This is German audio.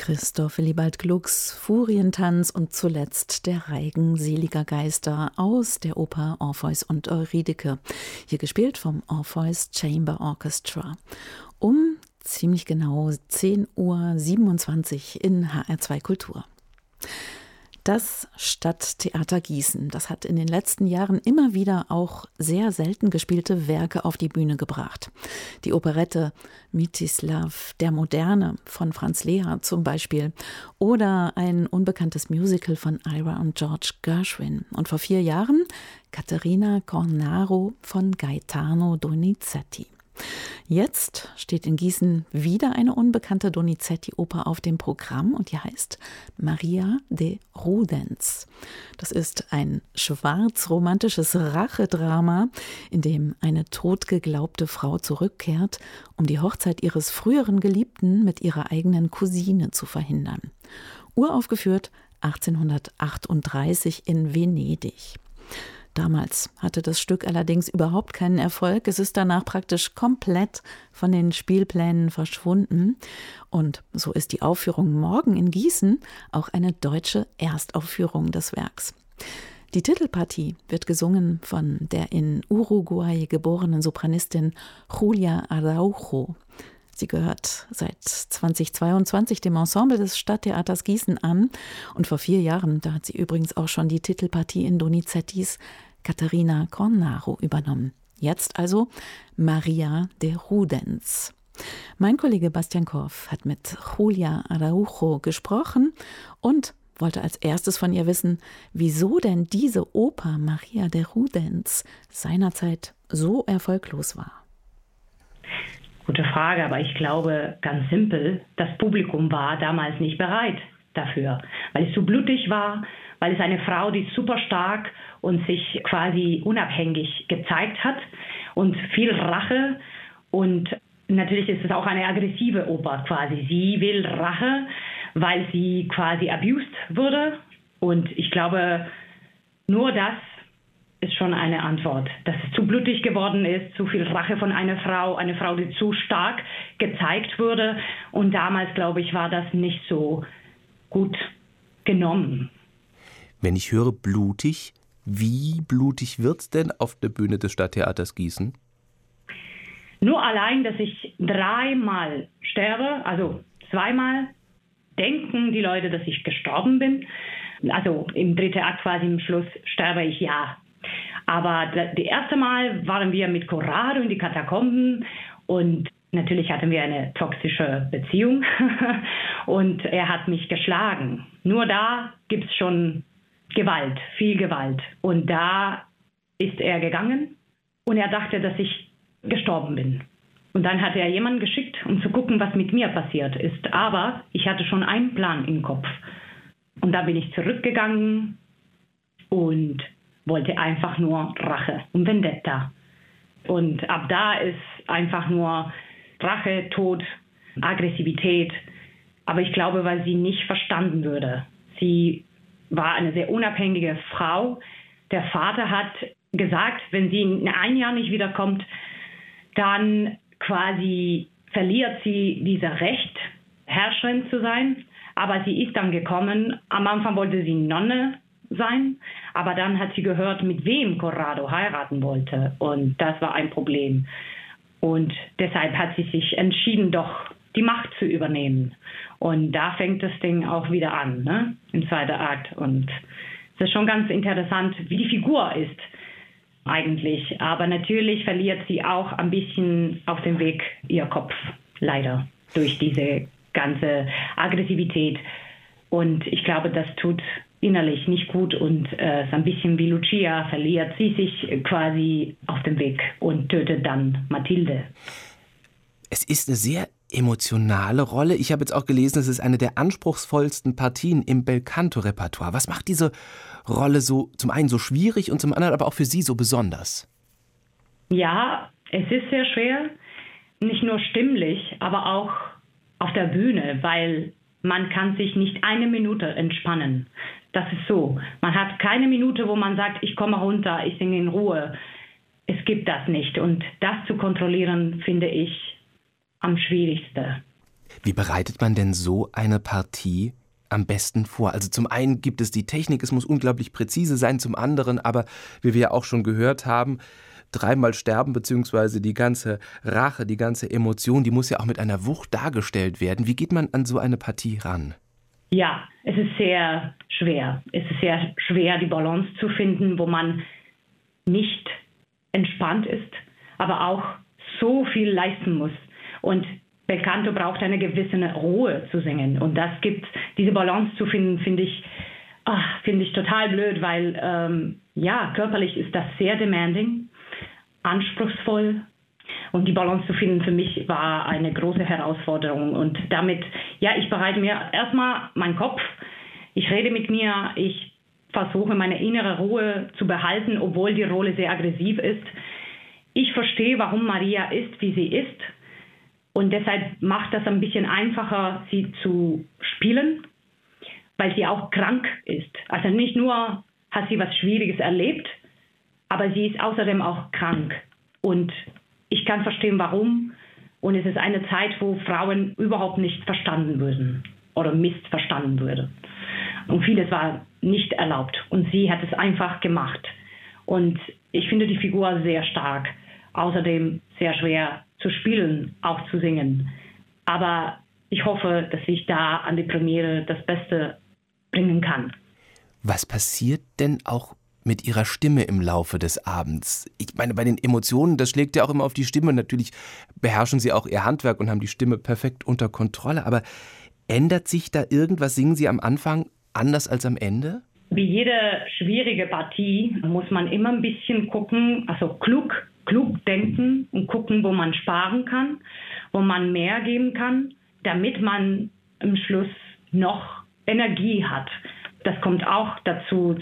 Christoph Willibald Glucks Furientanz und zuletzt der Reigen seliger Geister aus der Oper Orpheus und Eurydike, hier gespielt vom Orpheus Chamber Orchestra. Um ziemlich genau 10:27 Uhr in HR2 Kultur. Das Stadttheater Gießen, das hat in den letzten Jahren immer wieder auch sehr selten gespielte Werke auf die Bühne gebracht. Die Operette Mstislav, der Moderne von Franz Lehár zum Beispiel oder ein unbekanntes Musical von Ira und George Gershwin. Und vor 4 Jahren Caterina Cornaro von Gaetano Donizetti. Jetzt steht in Gießen wieder eine unbekannte Donizetti-Oper auf dem Programm und die heißt Maria de Rudens. Das ist ein schwarz-romantisches Rachedrama, in dem eine totgeglaubte Frau zurückkehrt, um die Hochzeit ihres früheren Geliebten mit ihrer eigenen Cousine zu verhindern. Uraufgeführt 1838 in Venedig. Damals hatte das Stück allerdings überhaupt keinen Erfolg. Es ist danach praktisch komplett von den Spielplänen verschwunden. Und so ist die Aufführung morgen in Gießen auch eine deutsche Erstaufführung des Werks. Die Titelpartie wird gesungen von der in Uruguay geborenen Sopranistin Julia Araujo. Sie gehört seit 2022 dem Ensemble des Stadttheaters Gießen an. Und vor 4 Jahren, da hat sie übrigens auch schon die Titelpartie in Donizettis Caterina Cornaro übernommen. Jetzt also Maria de Rudens. Mein Kollege Bastian Korff hat mit Julia Araujo gesprochen und wollte als erstes von ihr wissen, wieso denn diese Oper Maria de Rudens seinerzeit so erfolglos war. Gute Frage, aber ich glaube ganz simpel, das Publikum war damals nicht bereit dafür, weil es so blutig war, weil es eine Frau, die super stark und sich quasi unabhängig gezeigt hat und viel Rache und natürlich ist es auch eine aggressive Oper quasi. Sie will Rache, weil sie quasi abused wurde und ich glaube, nur das ist schon eine Antwort, dass es zu blutig geworden ist, zu viel Rache von einer Frau, eine Frau, die zu stark gezeigt wurde. Und damals, glaube ich, war das nicht so gut genommen. Wenn ich höre blutig, wie blutig wird's denn auf der Bühne des Stadttheaters Gießen? Nur allein, dass ich 3-mal sterbe, also 2-mal denken die Leute, dass ich gestorben bin. Also im 3. Akt quasi im Schluss sterbe ich ja. Aber das erste Mal waren wir mit Corrado in die Katakomben und natürlich hatten wir eine toxische Beziehung und er hat mich geschlagen. Nur da gibt es schon Gewalt, viel Gewalt. Und da ist er gegangen und er dachte, dass ich gestorben bin. Und dann hat er jemanden geschickt, um zu gucken, was mit mir passiert ist. Aber ich hatte schon einen Plan im Kopf. Und da bin ich zurückgegangen und wollte einfach nur Rache und Vendetta. Und ab da ist einfach nur Rache, Tod, Aggressivität. Aber ich glaube, weil sie nicht verstanden würde. Sie war eine sehr unabhängige Frau. Der Vater hat gesagt, wenn sie in 1 Jahr nicht wiederkommt, dann quasi verliert sie dieses Recht, Herrscherin zu sein. Aber sie ist dann gekommen. Am Anfang wollte sie Nonne sein, aber dann hat sie gehört, mit wem Corrado heiraten wollte und das war ein Problem. Und deshalb hat sie sich entschieden, doch die Macht zu übernehmen. Und da fängt das Ding auch wieder an, ne? Im 2. Akt. Und es ist schon ganz interessant, wie die Figur ist eigentlich. Aber natürlich verliert sie auch ein bisschen auf dem Weg ihr Kopf, leider, durch diese ganze Aggressivität. Und ich glaube, das tut innerlich nicht gut und so ein bisschen wie Lucia verliert sie sich quasi auf dem Weg und tötet dann Mathilde. Es ist eine sehr emotionale Rolle. Ich habe jetzt auch gelesen, es ist eine der anspruchsvollsten Partien im Belcanto-Repertoire. Was macht diese Rolle so zum einen so schwierig und zum anderen aber auch für Sie so besonders? Ja, es ist sehr schwer, nicht nur stimmlich, aber auch auf der Bühne, weil man kann sich nicht 1 Minute entspannen. Das ist so. Man hat keine Minute, wo man sagt, ich komme runter, ich singe in Ruhe. Es gibt das nicht. Und das zu kontrollieren, finde ich am schwierigsten. Wie bereitet man denn so eine Partie am besten vor? Also zum einen gibt es die Technik, es muss unglaublich präzise sein, zum anderen aber, wie wir ja auch schon gehört haben, dreimal sterben, beziehungsweise die ganze Rache, die ganze Emotion, die muss ja auch mit einer Wucht dargestellt werden. Wie geht man an so eine Partie ran? Ja, es ist sehr schwer. Es ist sehr schwer, die Balance zu finden, wo man nicht entspannt ist, aber auch so viel leisten muss. Und Belcanto braucht eine gewisse Ruhe zu singen. Und diese Balance zu finden, finde ich total blöd, weil körperlich ist das sehr demanding, anspruchsvoll. Und die Balance zu finden für mich war eine große Herausforderung. Und damit, ich bereite mir erstmal meinen Kopf, ich rede mit mir, ich versuche meine innere Ruhe zu behalten, obwohl die Rolle sehr aggressiv ist. Ich verstehe, warum Maria ist, wie sie ist. Und deshalb macht das ein bisschen einfacher, sie zu spielen, weil sie auch krank ist. Also nicht nur hat sie was Schwieriges erlebt, aber sie ist außerdem auch krank. Und ich kann verstehen, warum. Und es ist eine Zeit, wo Frauen überhaupt nicht verstanden würden oder missverstanden würden. Und vieles war nicht erlaubt. Und sie hat es einfach gemacht. Und ich finde die Figur sehr stark. Außerdem sehr schwer zu spielen, auch zu singen. Aber ich hoffe, dass ich da an die Premiere das Beste bringen kann. Was passiert denn auch mit Ihrer Stimme im Laufe des Abends? Ich meine, bei den Emotionen, das schlägt ja auch immer auf die Stimme. Natürlich beherrschen Sie auch Ihr Handwerk und haben die Stimme perfekt unter Kontrolle. Aber ändert sich da irgendwas? Singen Sie am Anfang anders als am Ende? Wie jede schwierige Partie muss man immer ein bisschen gucken, also klug denken und gucken, wo man sparen kann, wo man mehr geben kann, damit man am Schluss noch Energie hat. Das kommt auch dazu